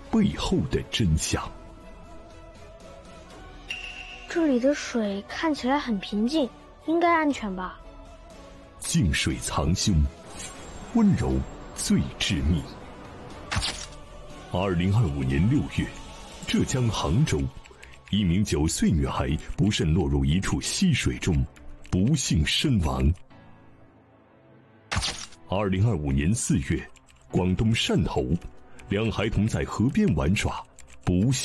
背后的真相。 这里的水看起来很平静，应该安全吧？ 静水藏凶，温柔最致命。2025年6月，浙江杭州，一名9岁女孩不慎落入一处溪水中，不幸身亡。2025年4月，广东汕头，2孩童在河边玩耍，不幸